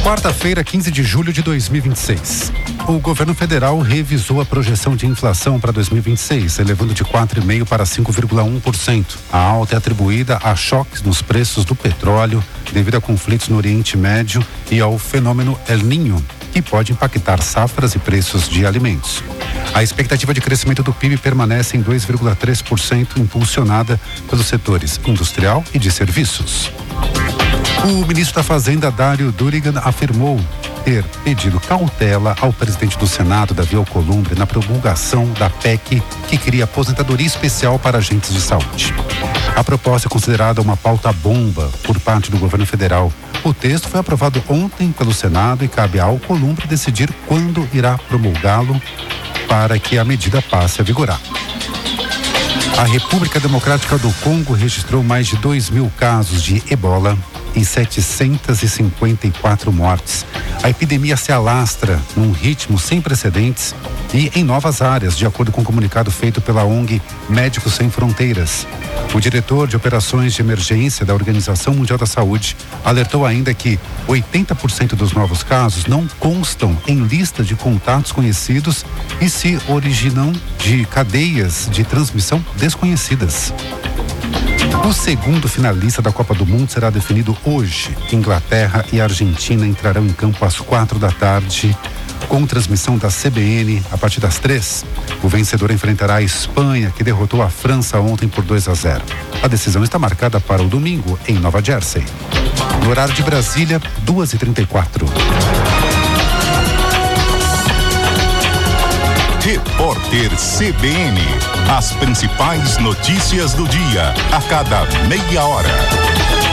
Quarta-feira, 15 de julho de 2026. O governo federal revisou a projeção de inflação para 2026, elevando de 4,5% para 5,1%. A alta é atribuída a choques nos preços do petróleo, devido a conflitos no Oriente Médio e ao fenômeno El Niño, que pode impactar safras e preços de alimentos. A expectativa de crescimento do PIB permanece em 2,3%, impulsionada pelos setores industrial e de serviços. O ministro da Fazenda, Dário Durigan, afirmou ter pedido cautela ao presidente do Senado, Davi Alcolumbre, na promulgação da PEC que cria aposentadoria especial para agentes de saúde. A proposta é considerada uma pauta-bomba por parte do governo federal. O texto foi aprovado ontem pelo Senado e cabe a Alcolumbre decidir quando irá promulgá-lo para que a medida passe a vigorar. A República Democrática do Congo registrou mais de 2.000 casos de ebola e 754 mortes. A epidemia se alastra num ritmo sem precedentes e em novas áreas, de acordo com o comunicado feito pela ONG Médicos Sem Fronteiras. O diretor de operações de emergência da Organização Mundial da Saúde alertou ainda que 80% dos novos casos não constam em lista de contatos conhecidos e se originam de cadeias de transmissão desconhecidas. O segundo finalista da Copa do Mundo será definido hoje. Inglaterra e Argentina entrarão em campo às 4h, com transmissão da CBN a partir das 3h. O vencedor enfrentará a Espanha, que derrotou a França ontem por 2-0. A decisão está marcada para o domingo, em Nova Jersey. No horário de Brasília, 2h34. Repórter CBN. As principais notícias do dia, a cada meia hora.